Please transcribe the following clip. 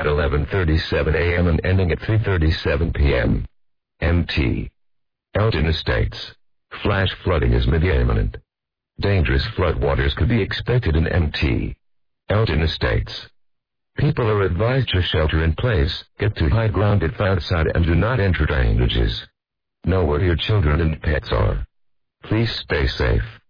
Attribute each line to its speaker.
Speaker 1: at 11:37 a.m. and ending at 3:37 p.m. MT. Elgin Estates. Flash flooding is imminent. Dangerous floodwaters could be expected in MT. Elgin Estates. People are advised to shelter in place, get to high ground if outside, and do not enter drainages. Know where your children and pets are. Please stay safe.